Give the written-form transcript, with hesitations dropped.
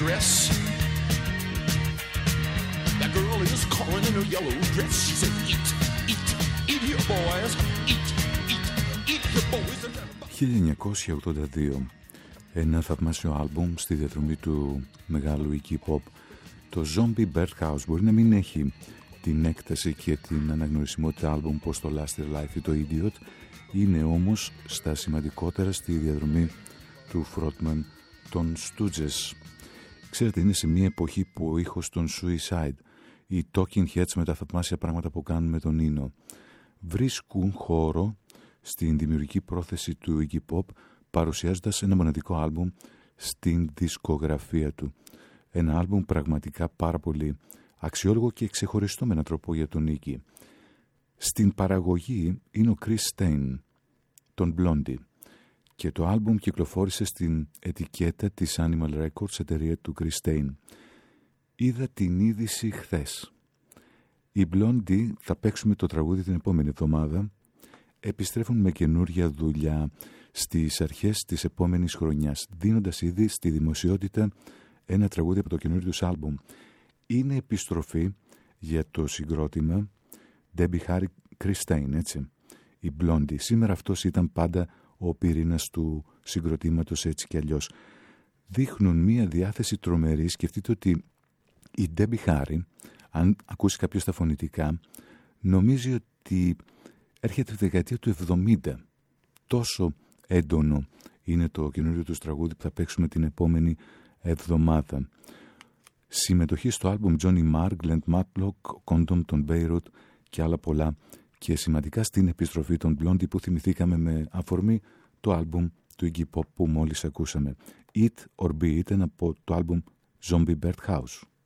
dress. That girl is calling in her yellow dress. She said, eat, eat, eat here boys, eat, eat, eat here boys. 1982, ένα θαυμάσιο άλμπουμ στη διαδρομή του μεγάλου Iggy Pop. Το Zombie Birdhouse μπορεί να μην έχει την έκταση και την αναγνωρισιμότητα άλμπουμ πως το Last Life ή το Idiot, είναι όμως στα σημαντικότερα στη διαδρομή του frontman των Stooges. Ξέρετε, είναι σε μια εποχή που ο ήχος των Suicide, οι Talking Heads με τα θαυμάσια πράγματα που κάνουν με τον Ίνο, βρίσκουν χώρο στην δημιουργική πρόθεση του Iggy Pop, παρουσιάζοντας ένα μοναδικό άλμπουμ στην δισκογραφία του. Ένα άλμπουμ πραγματικά πάρα πολύ αξιόλογο και ξεχωριστό με έναν τρόπο για τον Iggy. Στην παραγωγή είναι ο Chris Stein, τον Blondie, και το άλμπουμ κυκλοφόρησε στην ετικέτα της Animal Records, εταιρεία του Chris Stein. Είδα την είδηση χθες. Οι Blondie θα παίξουμε το τραγούδι την επόμενη εβδομάδα. Επιστρέφουν με καινούρια δουλειά στις αρχές της επόμενης χρονιάς, δίνοντας ήδη στη δημοσιότητα ένα τραγούδι από το καινούριο τους άλμπουμ. Είναι επιστροφή για το συγκρότημα Debbie Harry Chris Stein, έτσι, η Blondie. Σήμερα αυτός ήταν πάντα ο πυρήνας του συγκροτήματος, έτσι κι αλλιώς. Δείχνουν μία διάθεση τρομερή. Σκεφτείτε ότι η Debbie Harry, αν ακούσει κάποιος τα φωνητικά, νομίζει ότι έρχεται τη δεκαετία του 70. Τόσο έντονο είναι το καινούριο τους τραγούδι που θα παίξουμε την επόμενη εβδομάδα. Συμμετοχή στο άλμπουμ Johnny Marr, Glenn Matlock, Condom, τον Beirut και άλλα πολλά και σημαντικά στην επιστροφή των Blondie που θυμηθήκαμε με αφορμή το άλμπουμ του Iggy Pop που μόλις ακούσαμε. Eat or Be Eaten από το άλμπουμ Zombie Birdhouse.